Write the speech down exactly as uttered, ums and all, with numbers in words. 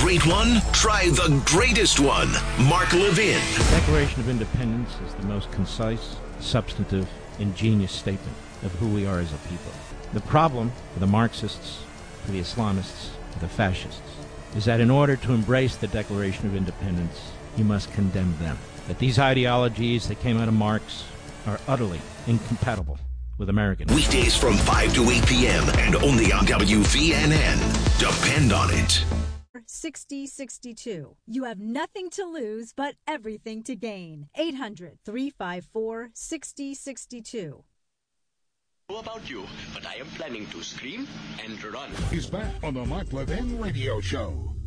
great one? Try the greatest one. Mark Levin. The Declaration of Independence is the most concise, substantive, ingenious statement of who we are as a people. The problem for the Marxists, for the Islamists, for the fascists, is that in order to embrace the Declaration of Independence, you must condemn them. That these ideologies that came out of Marx are utterly incompatible with American. Weekdays from five to eight p.m. and only on W V N N. Depend on it. sixty sixty-two. You have nothing to lose but everything to gain. eight hundred, three five four, six oh six two. About you, but I am planning to scream and run. He's back on the Mark Levin Radio Show.